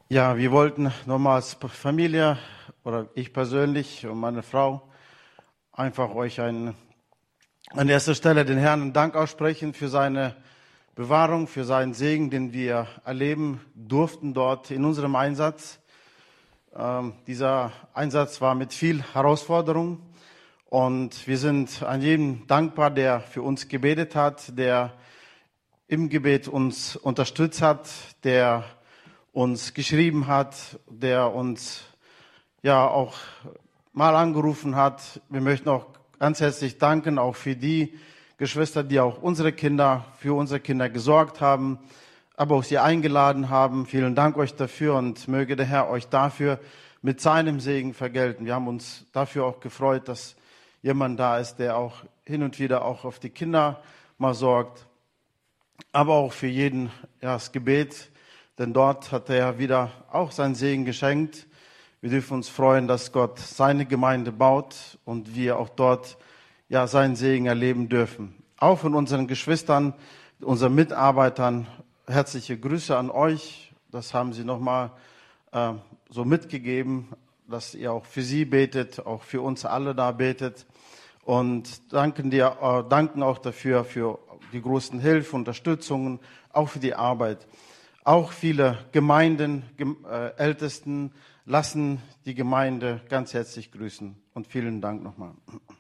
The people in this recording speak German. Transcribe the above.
Ja, wir wollten nochmal als Familie oder ich persönlich und meine Frau einfach euch an erster Stelle den Herrn einen Dank aussprechen für seine Bewahrung, für seinen Segen, den wir erleben durften dort in unserem Einsatz. Dieser Einsatz war mit viel Herausforderung und wir sind an jedem dankbar, der für uns gebetet hat, der im Gebet uns unterstützt hat, der uns geschrieben hat, der uns ja auch mal angerufen hat. Wir möchten auch ganz herzlich danken, auch für die Geschwister, die auch für unsere Kinder gesorgt haben, aber auch sie eingeladen haben. Vielen Dank euch dafür und möge der Herr euch dafür mit seinem Segen vergelten. Wir haben uns dafür auch gefreut, dass jemand da ist, der auch hin und wieder auch auf die Kinder mal sorgt, aber auch für jeden das Gebet, denn dort hat er wieder auch seinen Segen geschenkt. Wir dürfen uns freuen, dass Gott seine Gemeinde baut und wir auch dort seinen Segen erleben dürfen. Auch von unseren Geschwistern, unseren Mitarbeitern, herzliche Grüße an euch. Das haben sie nochmal so mitgegeben, dass ihr auch für sie betet, auch für uns alle da betet. Und danken auch dafür, für die großen Hilfe, Unterstützungen, auch für die Arbeit. Auch viele Gemeinden, Ältesten lassen die Gemeinde ganz herzlich grüßen. Und vielen Dank nochmal.